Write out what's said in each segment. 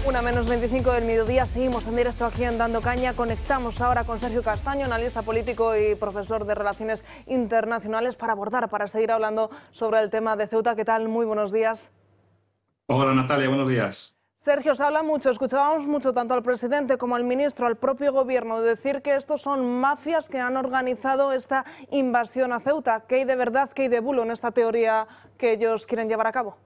1:25 del mediodía, seguimos en directo aquí en Dando Caña. Conectamos ahora con Sergio Castaño, analista político y profesor de Relaciones Internacionales, para seguir hablando sobre el tema de Ceuta. ¿Qué tal? Muy buenos días. Hola Natalia, buenos días. Sergio, se habla mucho, escuchábamos mucho tanto al presidente como al ministro, al propio gobierno, de decir que estos son mafias que han organizado esta invasión a Ceuta. ¿Qué hay de verdad, qué hay de bulo en esta teoría que ellos quieren llevar a cabo?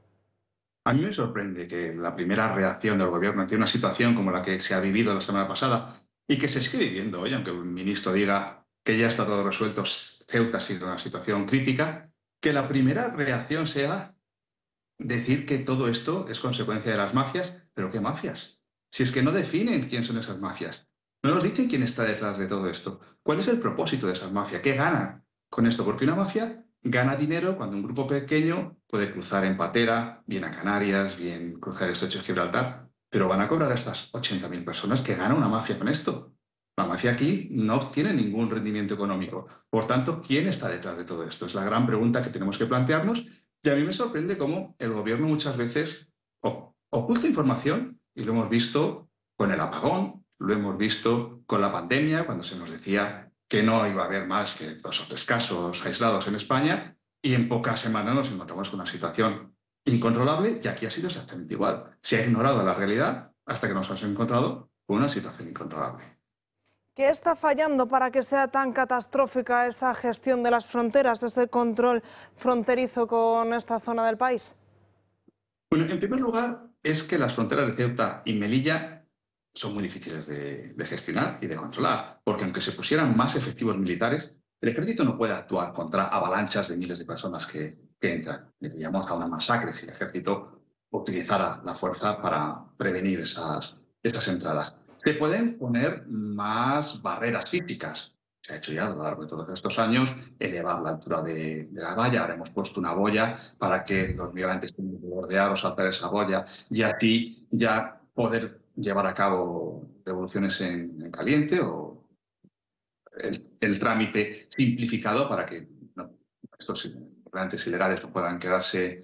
A mí me sorprende que la primera reacción del gobierno ante una situación como la que se ha vivido la semana pasada y que se sigue viviendo hoy, aunque el ministro diga que ya está todo resuelto, Ceuta ha sido una situación crítica, que la primera reacción sea decir que todo esto es consecuencia de las mafias. ¿Pero qué mafias? Si es que no definen quién son esas mafias, no nos dicen quién está detrás de todo esto. ¿Cuál es el propósito de esas mafias? ¿Qué ganan con esto? Porque una mafia gana dinero cuando un grupo pequeño puede cruzar en patera, bien a Canarias, bien cruzar el estrecho de Gibraltar, pero van a cobrar a estas 80.000 personas que gana una mafia con esto. La mafia aquí no obtiene ningún rendimiento económico. Por tanto, ¿quién está detrás de todo esto? Es la gran pregunta que tenemos que plantearnos. Y a mí me sorprende cómo el gobierno muchas veces oculta información, y lo hemos visto con el apagón, lo hemos visto con la pandemia, cuando se nos decía que no iba a haber más que 2 o 3 casos aislados en España, y en pocas semanas nos encontramos con una situación incontrolable, y aquí ha sido exactamente igual. Se ha ignorado la realidad hasta que nos hemos encontrado con una situación incontrolable. ¿Qué está fallando para que sea tan catastrófica esa gestión de las fronteras, ese control fronterizo con esta zona del país? Bueno, en primer lugar, es que las fronteras de Ceuta y Melilla son muy difíciles de gestionar y de controlar, porque aunque se pusieran más efectivos militares, el ejército no puede actuar contra avalanchas de miles de personas que entran. Diríamos a una masacre si el ejército utilizara la fuerza para prevenir esas entradas. Se pueden poner más barreras físicas. Se ha hecho ya a lo largo de todos estos años, elevar la altura de la valla. Ahora hemos puesto una boya para que los migrantes tengan que bordear o saltar esa boya y así ya poder llevar a cabo devoluciones en caliente o el trámite simplificado para que estos migrantes ilegales no puedan quedarse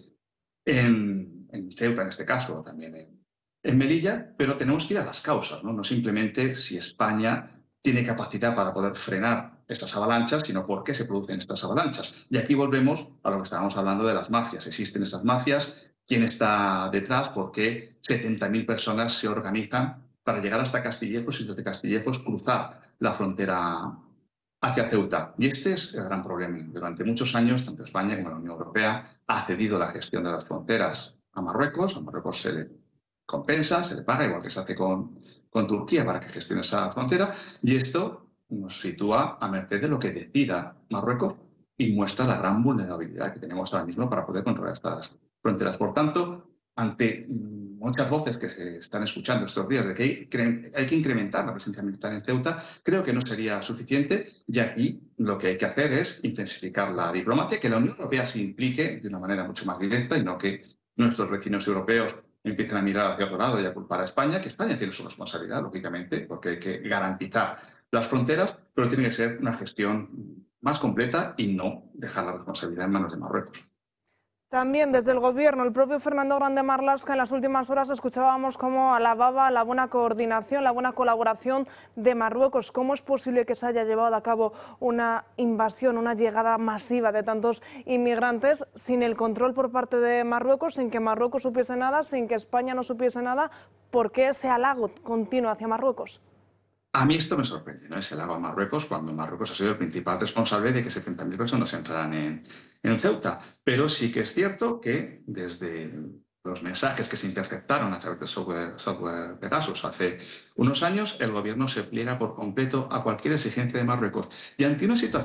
en Ceuta, en este caso, o también en Melilla, pero tenemos que ir a las causas, ¿no? No simplemente si España tiene capacidad para poder frenar estas avalanchas, sino por qué se producen estas avalanchas. Y aquí volvemos a lo que estábamos hablando de las mafias. ¿Existen esas mafias? ¿Quién está detrás? ¿Por qué 70.000 personas se organizan para llegar hasta Castillejos y desde Castillejos cruzar la frontera hacia Ceuta? Y este es el gran problema. Durante muchos años, tanto España como la Unión Europea ha cedido la gestión de las fronteras a Marruecos. A Marruecos se le compensa, se le paga, igual que se hace con Turquía para que gestione esa frontera. Y esto nos sitúa a merced de lo que decida Marruecos y muestra la gran vulnerabilidad que tenemos ahora mismo para poder controlar estas fronteras. Por tanto, ante muchas voces que se están escuchando estos días de que hay que incrementar la presencia militar en Ceuta, creo que no sería suficiente, y aquí lo que hay que hacer es intensificar la diplomacia, que la Unión Europea se implique de una manera mucho más directa y no que nuestros vecinos europeos empiecen a mirar hacia otro lado y a culpar a España, que España tiene su responsabilidad, lógicamente, porque hay que garantizar las fronteras, pero tiene que ser una gestión más completa y no dejar la responsabilidad en manos de Marruecos. También desde el Gobierno, el propio Fernando Grande Marlaska, en las últimas horas escuchábamos cómo alababa la buena coordinación, la buena colaboración de Marruecos. ¿Cómo es posible que se haya llevado a cabo una invasión, una llegada masiva de tantos inmigrantes sin el control por parte de Marruecos, sin que Marruecos supiese nada, sin que España no supiese nada? ¿Por qué ese halago continuo hacia Marruecos? A mí esto me sorprende, ¿no? Es el agua a Marruecos cuando Marruecos ha sido el principal responsable de que 70.000 personas entraran en Ceuta. Pero sí que es cierto que desde los mensajes que se interceptaron a través del software Pegasus hace unos años, el gobierno se pliega por completo a cualquier exigencia de Marruecos. Y ante una situación